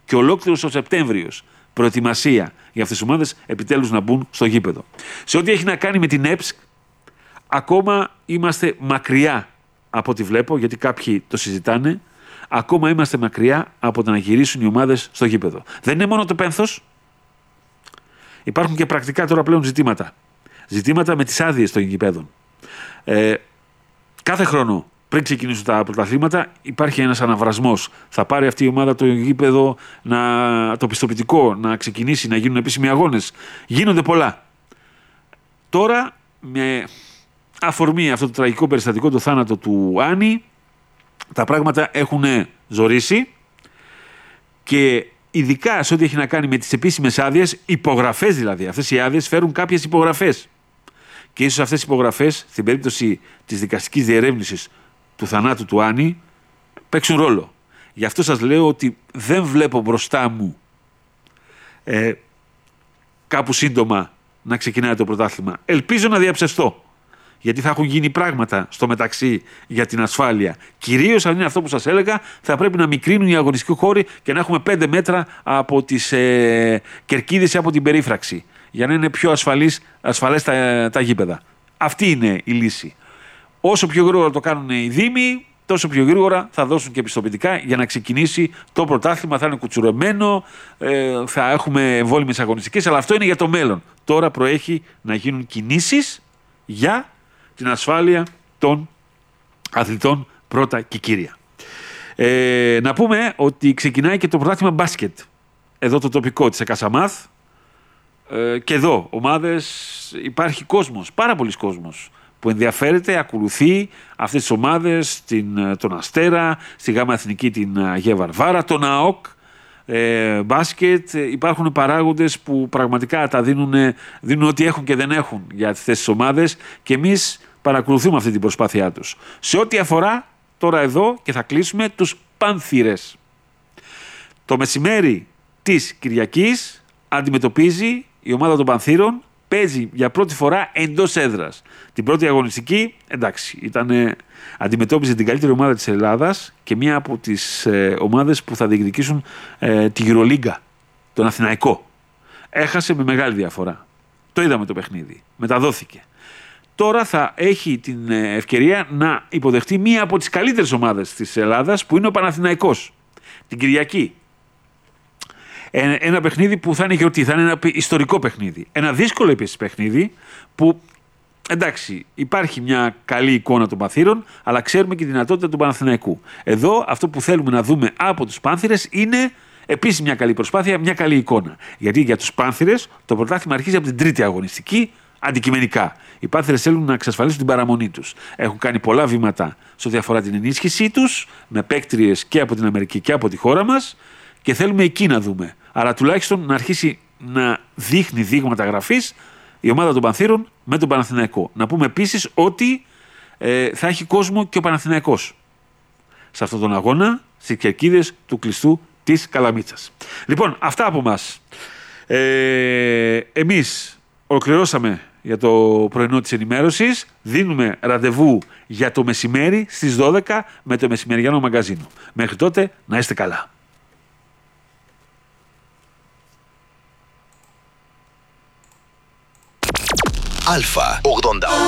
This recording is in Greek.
και ολόκληρος ο Σεπτέμβριος προετοιμασία για αυτές τις ομάδες επιτέλους να μπουν στο γήπεδο. Σε ό,τι έχει να κάνει με την ΕΠΣΚ, ακόμα είμαστε μακριά από ό,τι βλέπω, γιατί κάποιοι το συζητάνε. Ακόμα είμαστε μακριά από το να γυρίσουν οι ομάδες στο γήπεδο. Δεν είναι μόνο το πένθος. Υπάρχουν και πρακτικά τώρα πλέον ζητήματα. Ζητήματα με τις άδειες των γηπέδων. Κάθε χρόνο πριν ξεκινήσουν τα πρωταθλήματα υπάρχει ένας αναβρασμός. Θα πάρει αυτή η ομάδα το γήπεδο, το πιστοποιητικό, να ξεκινήσει, να γίνουν επίσημοι αγώνες. Γίνονται πολλά. Τώρα, με αφορμή αυτό το τραγικό περιστατικό, το θάνατο του Άννη, τα πράγματα έχουν ζορίσει και ειδικά σε ό,τι έχει να κάνει με τις επίσημες άδειες, υπογραφές δηλαδή. Αυτές οι άδειες φέρουν κάποιες υπογραφές. Και ίσως αυτές οι υπογραφές, στην περίπτωση της δικαστικής διερεύνησης του θανάτου του Άννη, παίξουν ρόλο. Γι' αυτό σας λέω ότι δεν βλέπω μπροστά μου κάπου σύντομα να ξεκινάει το πρωτάθλημα. Ελπίζω να διαψευστώ. Γιατί θα έχουν γίνει πράγματα στο μεταξύ για την ασφάλεια. Κυρίως αν είναι αυτό που σας έλεγα, θα πρέπει να μικρύνουν οι αγωνιστικοί χώροι και να έχουμε 5 μέτρα από τις κερκίδες ή από την περίφραξη. Για να είναι πιο ασφαλές τα γήπεδα. Αυτή είναι η λύση. Όσο πιο γρήγορα το κάνουν οι δήμοι, τόσο πιο γρήγορα θα δώσουν και πιστοποιητικά για να ξεκινήσει το πρωτάθλημα. Θα είναι κουτσουρεμένο, θα έχουμε εμβόλυμες αγωνιστικές, αλλά αυτό είναι για το μέλλον. Τώρα προέχει να γίνουν κινήσεις για την ασφάλεια των αθλητών πρώτα και κύρια. Να πούμε ότι ξεκινάει και το πρωτάθλημα μπάσκετ. Εδώ το τοπικό της Εκασαμάθ. Και εδώ ομάδες, υπάρχει κόσμος, πάρα πολλοί κόσμος που ενδιαφέρεται, ακολουθεί αυτές τις ομάδες, τον Αστέρα, στη Γάμα Εθνική την Αγία Βαρβάρα, τον ΑΟΚ, μπάσκετ. Υπάρχουν παράγοντες που πραγματικά τα δίνουν ό,τι έχουν και δεν έχουν για αυτές τις ομάδες και εμείς παρακολουθούμε αυτή την προσπάθειά τους. Σε ό,τι αφορά τώρα εδώ, και θα κλείσουμε, τους Πάνθυρες. Το μεσημέρι της Κυριακής αντιμετωπίζει η ομάδα των Πανθύρων, παίζει για πρώτη φορά εντός έδρας. Την πρώτη αγωνιστική, εντάξει, αντιμετώπιζε την καλύτερη ομάδα της Ελλάδας και μία από τις ομάδες που θα διεκδικήσουν τη Euroliga, τον Αθηναϊκό. Έχασε με μεγάλη διαφορά. Το είδαμε το παιχνίδι. Μεταδόθηκε. Τώρα θα έχει την ευκαιρία να υποδεχτεί μία από τις καλύτερες ομάδες της Ελλάδας, που είναι ο Παναθηναϊκός. Την Κυριακή. Ένα παιχνίδι που θα είναι γιορτή, θα είναι ένα ιστορικό παιχνίδι. Ένα δύσκολο επίσης παιχνίδι που, εντάξει, υπάρχει μια καλή εικόνα των Πανθύρων, αλλά ξέρουμε και τη δυνατότητα του Παναθηναϊκού. Εδώ αυτό που θέλουμε να δούμε από τους Πάνθυρες είναι επίσης μια καλή προσπάθεια, μια καλή εικόνα. Γιατί για τους Πάνθυρες το πρωτάθλημα αρχίζει από την τρίτη αγωνιστική, αντικειμενικά. Οι Πάνθυρες θέλουν να εξασφαλίσουν την παραμονή τους. Έχουν κάνει πολλά βήματα σε ό,τι αφορά την ενίσχυσή τους, με παίκτριες και από την Αμερική και από τη χώρα μας, και θέλουμε εκεί να δούμε. Αλλά τουλάχιστον να αρχίσει να δείχνει δείγματα γραφής η ομάδα των Πανθύρων με τον Παναθηναϊκό. Να πούμε επίσης ότι θα έχει κόσμο και ο Παναθηναϊκός σε αυτόν τον αγώνα, στις κερκίδες του κλειστού της Καλαμίτσας. Λοιπόν, αυτά από μας. Εμείς ολοκληρώσαμε για το πρωινό της ενημέρωσης. Δίνουμε ραντεβού για το μεσημέρι στις 12 με το μεσημεριανό μαγκαζίνο. Μέχρι τότε να είστε καλά. Αλφα 88.